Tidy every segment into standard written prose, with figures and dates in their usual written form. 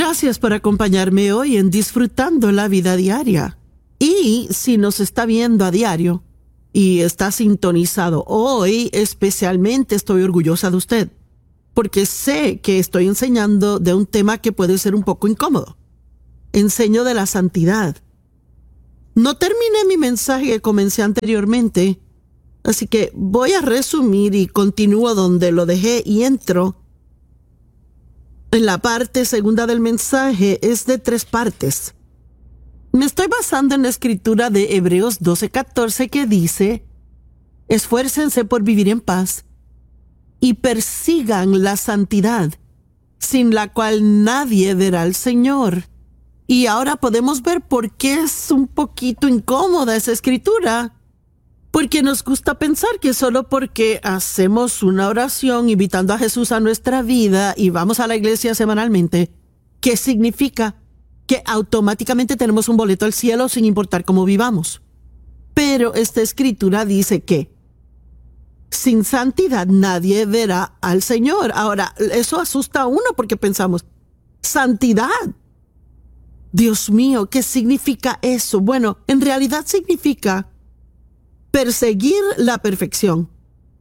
Gracias por acompañarme hoy en Disfrutando la Vida Diaria. Y si nos está viendo a diario y está sintonizado hoy, especialmente estoy orgullosa de usted, porque sé que estoy enseñando de un tema que puede ser un poco incómodo. Enseño de la santidad. No terminé mi mensaje que comencé anteriormente, así que voy a resumir y continúo donde lo dejé y entro en la parte segunda del mensaje. Es de 3 partes. Me estoy basando en la escritura de Hebreos 12:14 que dice: esfuércense por vivir en paz y persigan la santidad, sin la cual nadie verá al Señor. Y ahora podemos ver por qué es un poquito incómoda esa escritura. Porque nos gusta pensar que solo porque hacemos una oración invitando a Jesús a nuestra vida y vamos a la iglesia semanalmente, ¿qué significa? Que automáticamente tenemos un boleto al cielo sin importar cómo vivamos. Pero esta escritura dice que sin santidad nadie verá al Señor. Ahora, eso asusta a uno porque pensamos, ¿santidad? Dios mío, ¿qué significa eso? Bueno, en realidad significa perseguir la perfección.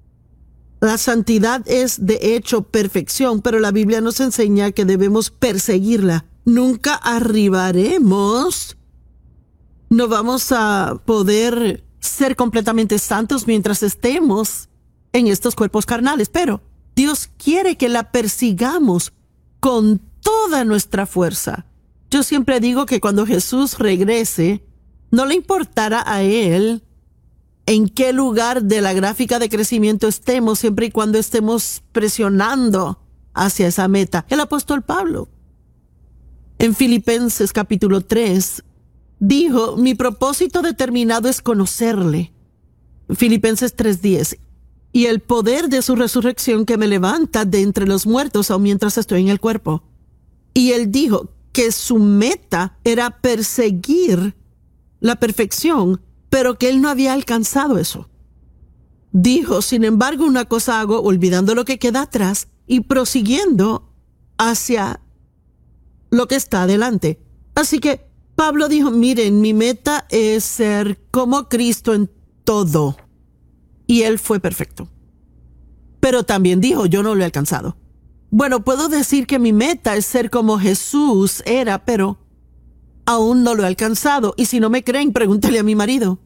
La santidad es de hecho perfección, pero la Biblia nos enseña que debemos perseguirla. Nunca arribaremos. No vamos a poder ser completamente santos mientras estemos en estos cuerpos carnales, pero Dios quiere que la persigamos con toda nuestra fuerza. Yo siempre digo que cuando Jesús regrese, no le importará a Él en qué lugar de la gráfica de crecimiento estemos, siempre y cuando estemos presionando hacia esa meta. El apóstol Pablo, en Filipenses capítulo 3, dijo: mi propósito determinado es conocerle. Filipenses 3:10. Y el poder de su resurrección que me levanta de entre los muertos aun mientras estoy en el cuerpo. Y él dijo que su meta era perseguir la perfección, pero que él no había alcanzado eso. Dijo: sin embargo, una cosa hago, olvidando lo que queda atrás y prosiguiendo hacia lo que está adelante. Así que Pablo dijo: miren, mi meta es ser como Cristo en todo. Y él fue perfecto. Pero también dijo: yo no lo he alcanzado. Bueno, puedo decir que mi meta es ser como Jesús era, pero aún no lo he alcanzado. Y si no me creen, pregúntele a mi marido.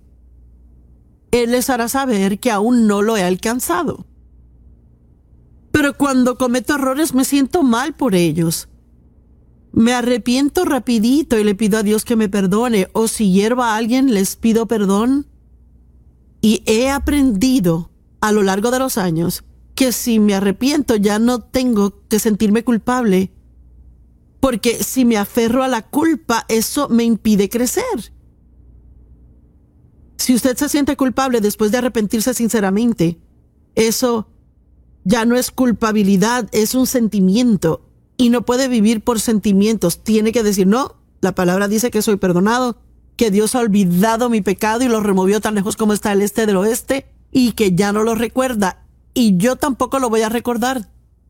Él les hará saber que aún no lo he alcanzado. Pero cuando cometo errores me siento mal por ellos. Me arrepiento rapidito y le pido a Dios que me perdone. O si hiervo a alguien, les pido perdón. Y he aprendido a lo largo de los años que si me arrepiento ya no tengo que sentirme culpable. Porque si me aferro a la culpa, eso me impide crecer. Si usted se siente culpable después de arrepentirse sinceramente, eso ya no es culpabilidad, es un sentimiento. Y no puede vivir por sentimientos. Tiene que decir: no, la palabra dice que soy perdonado, que Dios ha olvidado mi pecado y lo removió tan lejos como está el este del oeste, y que ya no lo recuerda. Y yo tampoco lo voy a recordar.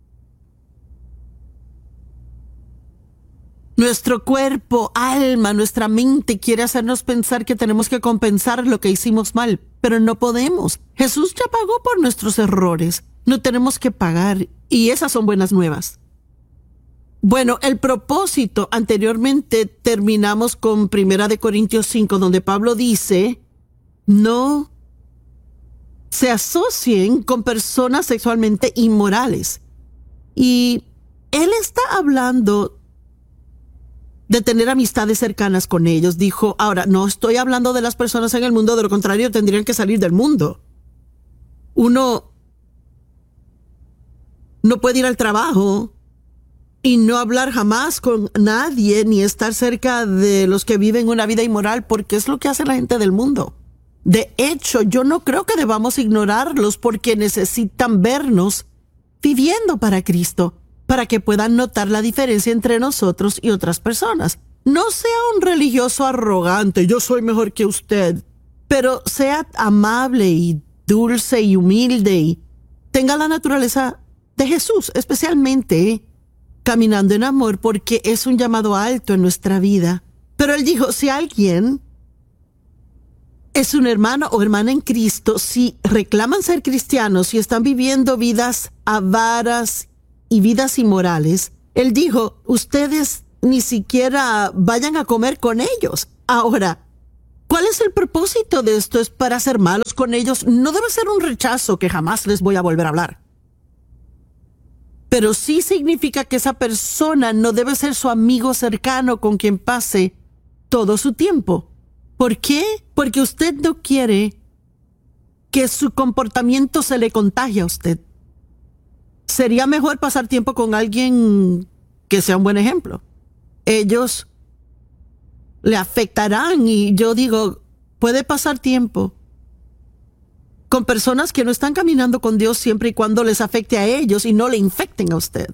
Nuestro cuerpo, alma, nuestra mente quiere hacernos pensar que tenemos que compensar lo que hicimos mal, pero no podemos. Jesús ya pagó por nuestros errores. No tenemos que pagar, y esas son buenas nuevas. Bueno, el propósito, anteriormente terminamos con 1 Corintios 5, donde Pablo dice: no se asocien con personas sexualmente inmorales. Y él está hablando de tener amistades cercanas con ellos. Dijo: ahora, no estoy hablando de las personas en el mundo, de lo contrario tendrían que salir del mundo. Uno no puede ir al trabajo y no hablar jamás con nadie, ni estar cerca de los que viven una vida inmoral, porque es lo que hace la gente del mundo. De hecho, yo no creo que debamos ignorarlos, porque necesitan vernos viviendo para Cristo, para que puedan notar la diferencia entre nosotros y otras personas. No sea un religioso arrogante: yo soy mejor que usted, pero sea amable y dulce y humilde y tenga la naturaleza de Jesús, especialmente caminando en amor porque es un llamado alto en nuestra vida. Pero él dijo, si alguien es un hermano o hermana en Cristo, si reclaman ser cristianos y están viviendo vidas avaras y vidas inmorales, él dijo, ustedes ni siquiera vayan a comer con ellos. Ahora, ¿cuál es el propósito de esto? ¿Es para ser malos con ellos? No debe ser un rechazo que jamás les voy a volver a hablar. Pero sí significa que esa persona no debe ser su amigo cercano con quien pase todo su tiempo. ¿Por qué? Porque usted no quiere que su comportamiento se le contagie a usted. Sería mejor pasar tiempo con alguien que sea un buen ejemplo. Ellos le afectarán y yo digo, puede pasar tiempo con personas que no están caminando con Dios siempre y cuando les afecte a ellos y no le infecten a usted.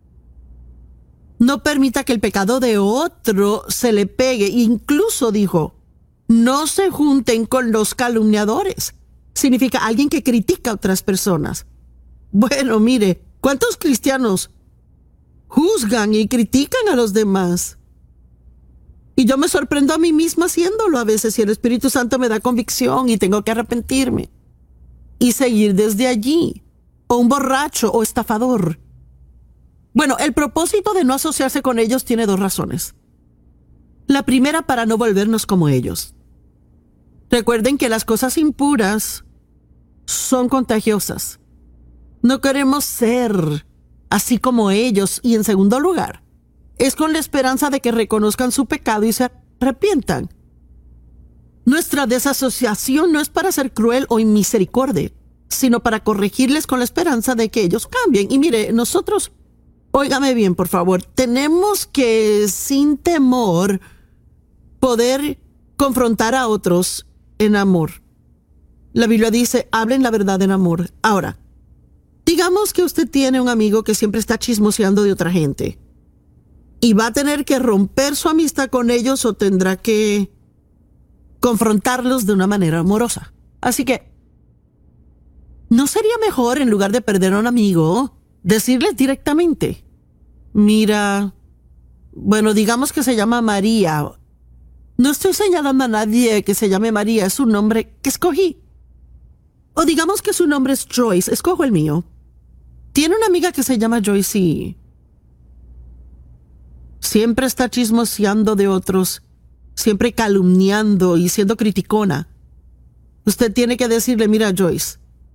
No permita que el pecado de otro se le pegue. Incluso dijo, no se junten con los calumniadores. Significa alguien que critica a otras personas. Bueno, mire, ¿cuántos cristianos juzgan y critican a los demás? Y yo me sorprendo a mí misma haciéndolo a veces y el Espíritu Santo me da convicción y tengo que arrepentirme y seguir desde allí. O un borracho o estafador. Bueno, el propósito de no asociarse con ellos tiene dos razones. La primera, para no volvernos como ellos. Recuerden que las cosas impuras son contagiosas. No queremos ser así como ellos. Y en segundo lugar, es con la esperanza de que reconozcan su pecado y se arrepientan. Nuestra desasociación no es para ser cruel o inmisericordia, sino para corregirles con la esperanza de que ellos cambien. Y mire, nosotros, óigame bien, por favor, tenemos que, sin temor, poder confrontar a otros en amor. La Biblia dice, hablen la verdad en amor. Ahora, digamos que usted tiene un amigo que siempre está chismoseando de otra gente y va a tener que romper su amistad con ellos o tendrá que confrontarlos de una manera amorosa. Así que, ¿no sería mejor, en lugar de perder a un amigo, decirles directamente? Mira, bueno, digamos que se llama María. No estoy señalando a nadie que se llame María, es un nombre que escogí. O digamos que su nombre es Joyce, escojo el mío. Tiene una amiga que se llama Joyce y siempre está chismoseando de otros, siempre calumniando y siendo criticona. Usted tiene que decirle, mira Joyce,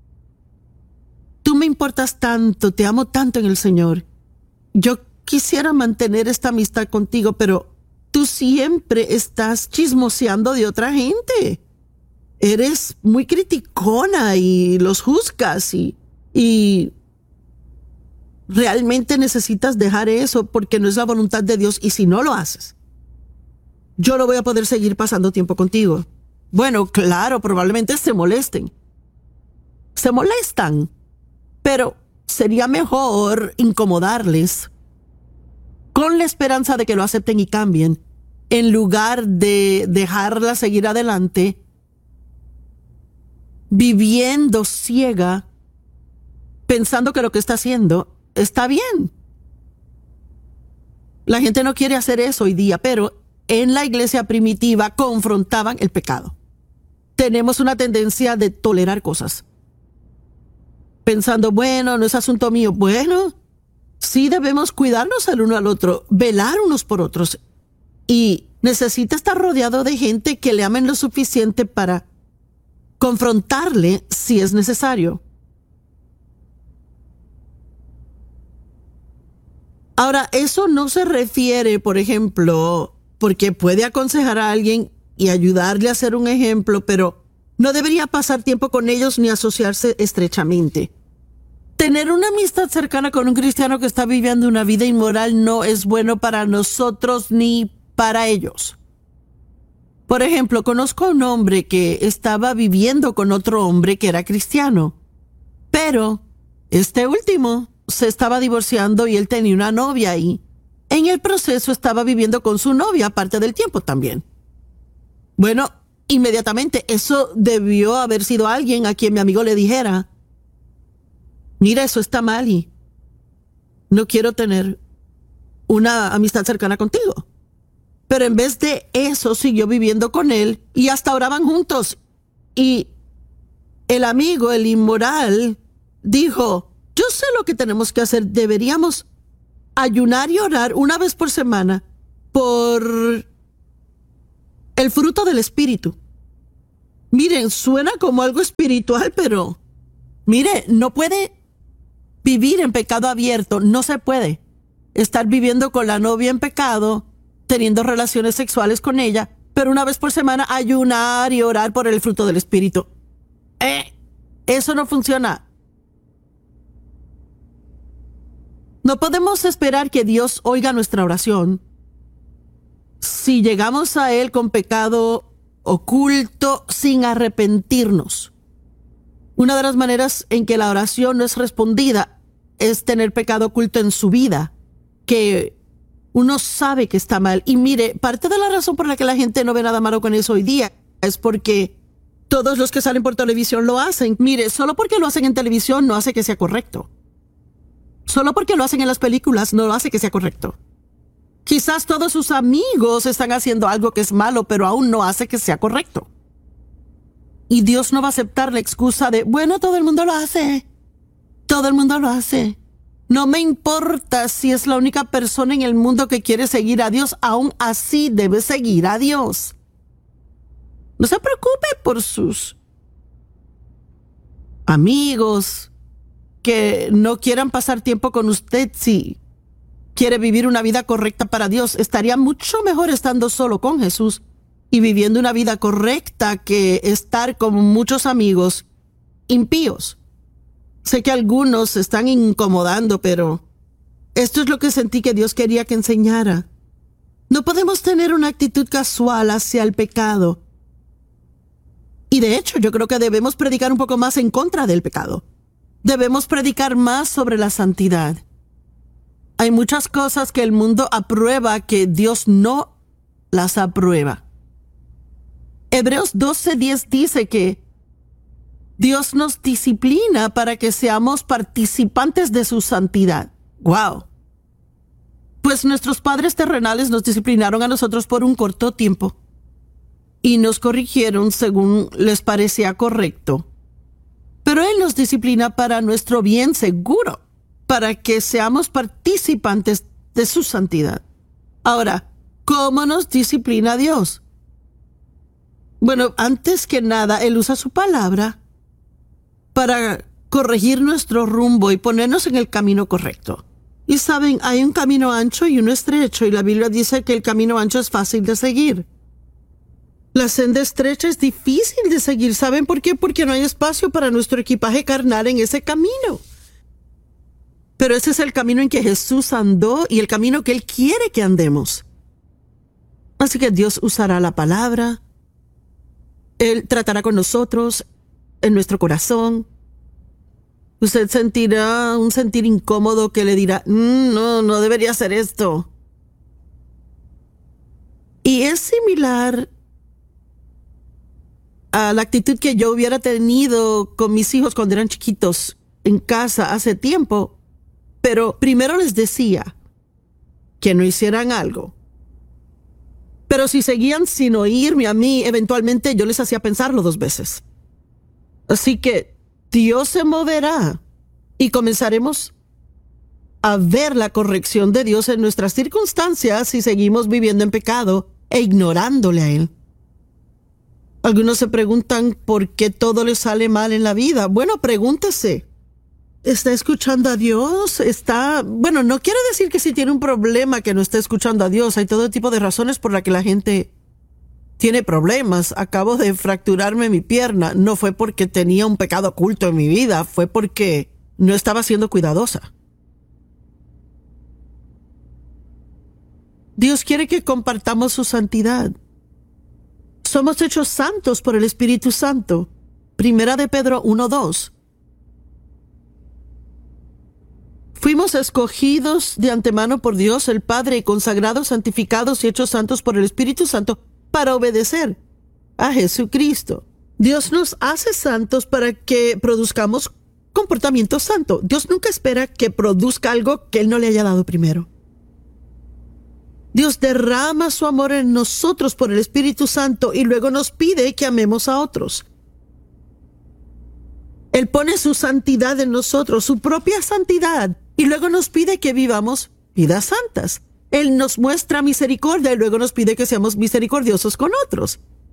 tú me importas tanto, te amo tanto en el Señor. Yo quisiera mantener esta amistad contigo, pero tú siempre estás chismoseando de otra gente. Eres muy criticona y los juzgas y realmente necesitas dejar eso porque no es la voluntad de Dios y si no lo haces, yo no voy a poder seguir pasando tiempo contigo. Bueno, claro, probablemente se molesten. Se molestan, pero sería mejor incomodarles con la esperanza de que lo acepten y cambien, en lugar de dejarla seguir adelante viviendo ciega, pensando que lo que está haciendo está bien. La gente no quiere hacer eso hoy día, pero en la iglesia primitiva confrontaban el pecado. Tenemos una tendencia de tolerar cosas, pensando, bueno, no es asunto mío. Bueno, sí debemos cuidarnos el uno al otro, velar unos por otros. Y necesita estar rodeado de gente que le amen lo suficiente para confrontarle si es necesario. Ahora, eso no se refiere, por ejemplo, porque puede aconsejar a alguien y ayudarle a ser un ejemplo, pero no debería pasar tiempo con ellos ni asociarse estrechamente. Tener una amistad cercana con un cristiano que está viviendo una vida inmoral no es bueno para nosotros ni para ellos. Por ejemplo, conozco a un hombre que estaba viviendo con otro hombre que era cristiano, pero este último se estaba divorciando y él tenía una novia y en el proceso estaba viviendo con su novia parte del tiempo también. Bueno, inmediatamente eso debió haber sido alguien a quien mi amigo le dijera, mira, eso está mal y no quiero tener una amistad cercana contigo. Pero en vez de eso, siguió viviendo con él y hasta oraban juntos. Y el amigo, el inmoral, dijo, yo sé lo que tenemos que hacer. Deberíamos ayunar y orar una vez por semana por el fruto del Espíritu. Miren, suena como algo espiritual, pero mire, no puede vivir en pecado abierto. No se puede estar viviendo con la novia en pecado, teniendo relaciones sexuales con ella, pero una vez por semana ayunar y orar por el fruto del Espíritu. Eso no funciona. No podemos esperar que Dios oiga nuestra oración si llegamos a Él con pecado oculto sin arrepentirnos. Una de las maneras en que la oración no es respondida es tener pecado oculto en su vida, que uno sabe que está mal. Y mire, parte de la razón por la que la gente no ve nada malo con eso hoy día es porque todos los que salen por televisión lo hacen. Mire, solo porque lo hacen en televisión no hace que sea correcto. Solo porque lo hacen en las películas no lo hace que sea correcto. Quizás todos sus amigos están haciendo algo que es malo, pero aún no hace que sea correcto. Y Dios no va a aceptar la excusa de, bueno, todo el mundo lo hace. Todo el mundo lo hace. No me importa si es la única persona en el mundo que quiere seguir a Dios, aún así debe seguir a Dios. No se preocupe por sus amigos que no quieran pasar tiempo con usted si quiere vivir una vida correcta para Dios. Estaría mucho mejor estando solo con Jesús y viviendo una vida correcta que estar con muchos amigos impíos. Sé que algunos se están incomodando, pero esto es lo que sentí que Dios quería que enseñara. No podemos tener una actitud casual hacia el pecado. Y de hecho, yo creo que debemos predicar un poco más en contra del pecado. Debemos predicar más sobre la santidad. Hay muchas cosas que el mundo aprueba que Dios no las aprueba. Hebreos 12:10 dice que Dios nos disciplina para que seamos participantes de su santidad. ¡Wow! Pues nuestros padres terrenales nos disciplinaron a nosotros por un corto tiempo y nos corrigieron según les parecía correcto. Pero Él nos disciplina para nuestro bien seguro, para que seamos participantes de su santidad. Ahora, ¿cómo nos disciplina Dios? Bueno, antes que nada, Él usa su palabra para corregir nuestro rumbo y ponernos en el camino correcto. Y saben, hay un camino ancho y uno estrecho, y la Biblia dice que el camino ancho es fácil de seguir. La senda estrecha es difícil de seguir. ¿Saben por qué? Porque no hay espacio para nuestro equipaje carnal en ese camino. Pero ese es el camino en que Jesús andó y el camino que Él quiere que andemos. Así que Dios usará la palabra. Él tratará con nosotros en nuestro corazón. Usted sentirá un sentir incómodo que le dirá, no debería hacer esto. Y es similar a la actitud que yo hubiera tenido con mis hijos cuando eran chiquitos en casa hace tiempo. Pero primero les decía que no hicieran algo. Pero si seguían sin oírme a mí, eventualmente yo les hacía pensarlo 2 veces. Así que Dios se moverá y comenzaremos a ver la corrección de Dios en nuestras circunstancias si seguimos viviendo en pecado e ignorándole a Él. Algunos se preguntan por qué todo les sale mal en la vida. Bueno, pregúntese. ¿Está escuchando a Dios? No quiere decir que si tiene un problema que no está escuchando a Dios. Hay todo tipo de razones por las que la gente tiene problemas. Acabo de fracturarme mi pierna. No fue porque tenía un pecado oculto en mi vida. Fue porque no estaba siendo cuidadosa. Dios quiere que compartamos su santidad. Somos hechos santos por el Espíritu Santo. Primera de Pedro 1:2. Fuimos escogidos de antemano por Dios el Padre y consagrados, santificados y hechos santos por el Espíritu Santo para obedecer a Jesucristo. Dios nos hace santos para que produzcamos comportamiento santo. Dios nunca espera que produzca algo que Él no le haya dado primero. Dios derrama su amor en nosotros por el Espíritu Santo y luego nos pide que amemos a otros. Él pone su santidad en nosotros, su propia santidad, y luego nos pide que vivamos vidas santas. Él nos muestra misericordia y luego nos pide que seamos misericordiosos con otros.